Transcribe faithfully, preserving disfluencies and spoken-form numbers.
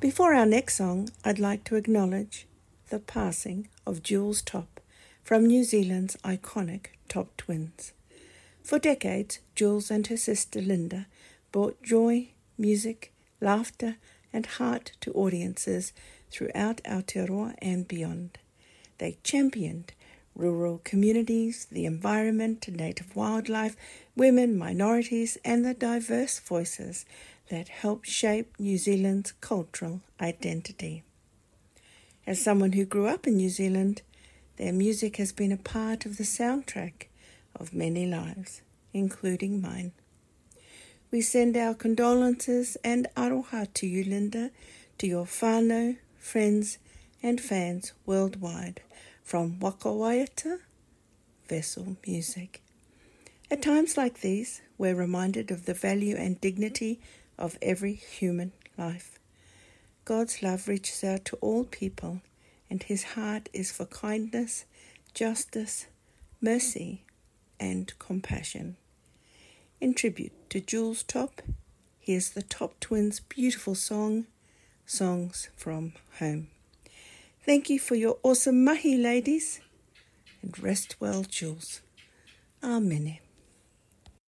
Before our next song, I'd like to acknowledge the passing of Jules Top from New Zealand's iconic Top Twins. For decades, Jules and her sister Linda brought joy, music, laughter, and heart to audiences throughout Aotearoa and beyond. They championed rural communities, the environment, native wildlife, women, minorities, and the diverse voices that help shape New Zealand's cultural identity. As someone who grew up in New Zealand, their music has been a part of the soundtrack of many lives, including mine. We send our condolences and aroha to you, Linda, to your whānau, friends, and fans worldwide from Waka Waiata Vessel Music. At times like these, we're reminded of the value and dignity of every human life. God's love reaches out to all people, and his heart is for kindness, justice, mercy, and compassion. In tribute to Jules Top, here's the Top Twins' beautiful song, Songs from Home. Thank you for your awesome mahi, ladies, and rest well, Jules. Amen.